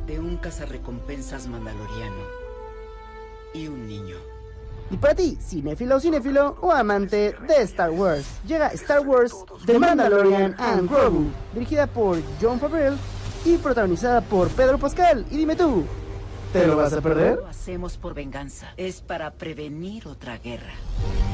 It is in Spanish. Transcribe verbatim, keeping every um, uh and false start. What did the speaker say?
de un cazarrecompensas mandaloriano y un niño. Y para ti, cinéfilo, cinéfilo o amante de Star Wars, llega Star Wars The Mandalorian and Grogu, dirigida por Jon Favreau y protagonizada por Pedro Pascal. Y dime tú, ¿te lo vas a perder? No lo hacemos por venganza, es para prevenir otra guerra.